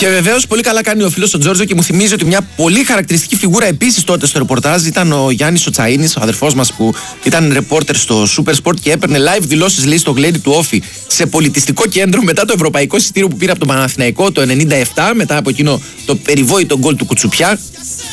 Και βεβαίως πολύ καλά κάνει ο φίλος ο Τζόρτζο και μου θυμίζει ότι μια πολύ χαρακτηριστική φιγούρα επίσης τότε στο ρεπορτάζ ήταν ο Γιάννης ο Τσαΐνης, ο αδερφός μας που ήταν ρεπόρτερ στο Super Sport και έπαιρνε live δηλώσεις, λέει, στο γλέντι του Όφη σε πολιτιστικό κέντρο μετά το ευρωπαϊκό εισιτήριο που πήρε από τον Παναθηναϊκό το 97, μετά από εκείνο το περιβόητο γκολ του Κουτσουπιά.